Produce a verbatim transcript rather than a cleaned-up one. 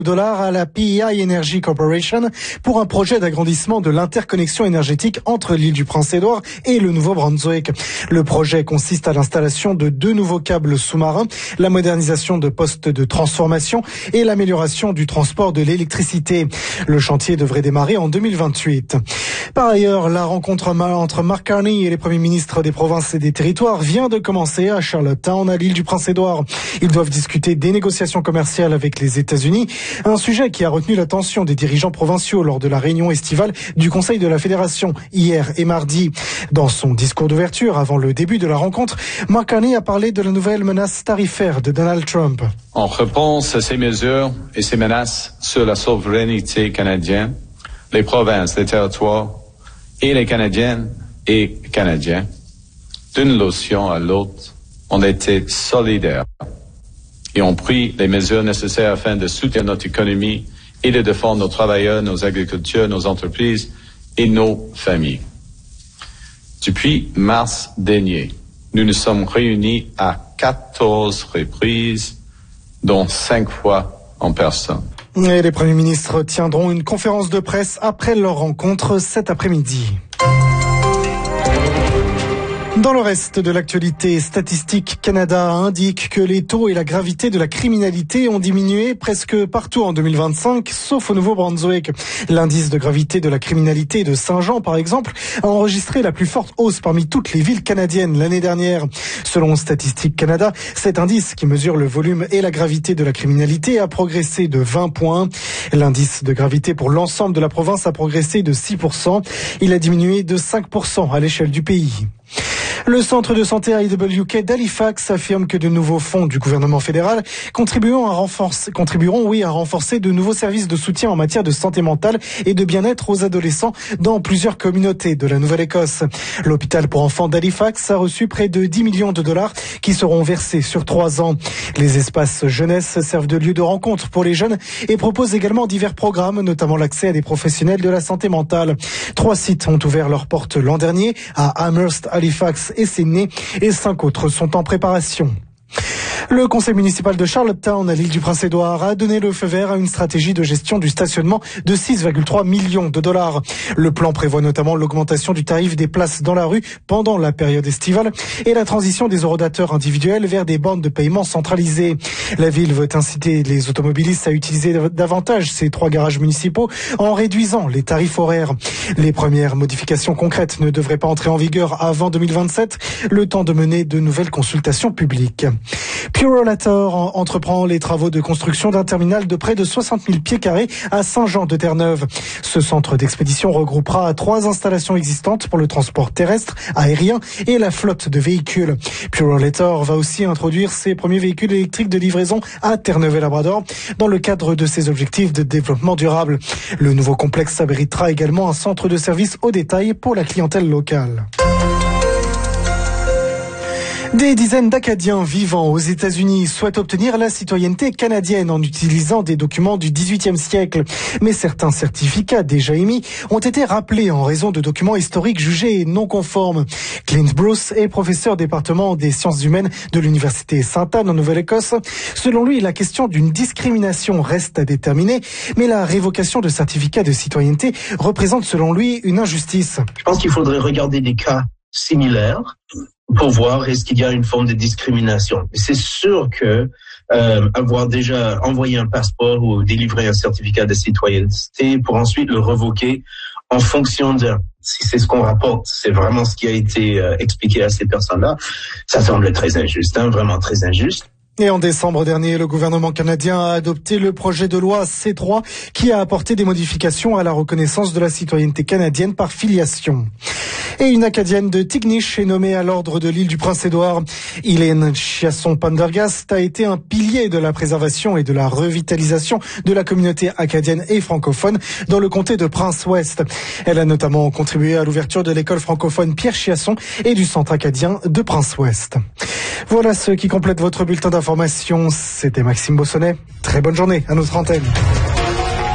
dollars à la P E I Energy Corporation pour un projet d'agrandissement de l'interconnexion énergétique entre l'île du Prince-Édouard et le Nouveau-Brunswick. Le projet consiste à l'installation de deux nouveaux câbles sous-marins, la modernisation de postes de transformation et l'amélioration du transport de l'électricité. Le chantier devrait démarrer en deux mille vingt-huit. Par ailleurs, la rencontre entre Mark Carney et les premiers ministres des provinces et des territoires vient de commencer à Charlottetown, à l'île du Prince-Édouard. Ils doivent discuter des négociations commerciales avec les États-Unis. Un sujet qui a retenu l'attention des dirigeants provinciaux lors de la réunion estivale du Conseil de la Fédération hier et mardi. Dans son discours d'ouverture avant le début de la rencontre, Mark Carney a parlé de la nouvelle menace tarifaire de Donald Trump. En réponse à ces mesures et ces menaces sur la souveraineté canadienne, les provinces, les territoires et les Canadiennes et Canadiens, d'une locution à l'autre, ont été solidaires et ont pris les mesures nécessaires afin de soutenir notre économie et de défendre nos travailleurs, nos agriculteurs, nos entreprises et nos familles. Depuis mars dernier, nous nous sommes réunis à quatorze reprises, dont cinq fois en personne. Et les premiers ministres tiendront une conférence de presse après leur rencontre cet après-midi. Dans le reste de l'actualité, Statistique Canada indique que les taux et la gravité de la criminalité ont diminué presque partout en deux mille vingt-cinq, sauf au Nouveau-Brunswick. L'indice de gravité de la criminalité de Saint-Jean, par exemple, a enregistré la plus forte hausse parmi toutes les villes canadiennes l'année dernière. Selon Statistique Canada, cet indice qui mesure le volume et la gravité de la criminalité a progressé de vingt points. L'indice de gravité pour l'ensemble de la province a progressé de six pour cent. Il a diminué de cinq pour cent à l'échelle du pays. Le centre de santé I W K d'Halifax affirme que de nouveaux fonds du gouvernement fédéral contribueront à renforcer, contribueront, oui, à renforcer de nouveaux services de soutien en matière de santé mentale et de bien-être aux adolescents dans plusieurs communautés de la Nouvelle-Écosse. L'hôpital pour enfants d'Halifax a reçu près de dix millions de dollars qui seront versés sur trois ans. Les espaces jeunesse servent de lieu de rencontre pour les jeunes et proposent également divers programmes, notamment l'accès à des professionnels de la santé mentale. Trois sites ont ouvert leurs portes l'an dernier à Amherst, Halifax et Sydney, et cinq autres sont en préparation. Le conseil municipal de Charlottetown, à l'île du Prince-Édouard, a donné le feu vert à une stratégie de gestion du stationnement de six virgule trois millions de dollars. Le plan prévoit notamment l'augmentation du tarif des places dans la rue pendant la période estivale et la transition des horodateurs individuels vers des bornes de paiement centralisées. La ville veut inciter les automobilistes à utiliser davantage ces trois garages municipaux en réduisant les tarifs horaires. Les premières modifications concrètes ne devraient pas entrer en vigueur avant deux mille vingt-sept, le temps de mener de nouvelles consultations publiques. Purolator entreprend les travaux de construction d'un terminal de près de soixante mille pieds carrés à Saint-Jean-de-Terre-Neuve. Ce centre d'expédition regroupera trois installations existantes pour le transport terrestre, aérien et la flotte de véhicules. Purolator va aussi introduire ses premiers véhicules électriques de livraison à Terre-Neuve-et-Labrador dans le cadre de ses objectifs de développement durable. Le nouveau complexe abritera également un centre de service au détail pour la clientèle locale. Des dizaines d'Acadiens vivant aux États-Unis souhaitent obtenir la citoyenneté canadienne en utilisant des documents du dix-huitième siècle. Mais certains certificats déjà émis ont été rappelés en raison de documents historiques jugés non conformes. Clint Bruce est professeur au département des sciences humaines de l'Université Sainte-Anne en Nouvelle-Écosse. Selon lui, la question d'une discrimination reste à déterminer, mais la révocation de certificats de citoyenneté représente selon lui une injustice. Je pense qu'il faudrait regarder des cas similaires pour voir est-ce qu'il y a une forme de discrimination. C'est sûr que euh, avoir déjà envoyé un passeport ou délivré un certificat de citoyenneté pour ensuite le revoquer en fonction de si c'est ce qu'on rapporte, c'est vraiment ce qui a été euh, expliqué à ces personnes-là, ça semble très injuste, hein, vraiment très injuste. Et en décembre dernier, le gouvernement canadien a adopté le projet de loi C trois qui a apporté des modifications à la reconnaissance de la citoyenneté canadienne par filiation. Et une Acadienne de Tignish est nommée à l'ordre de l'île du Prince-Édouard. Hélène Chiasson-Pendergast a été un pilier de la préservation et de la revitalisation de la communauté acadienne et francophone dans le comté de Prince-Ouest. Elle a notamment contribué à l'ouverture de l'école francophone Pierre Chiasson et du centre acadien de Prince-Ouest. Voilà ce qui complète votre bulletin d'information. C'était Maxime Bossonnet. Très bonne journée à notre antenne.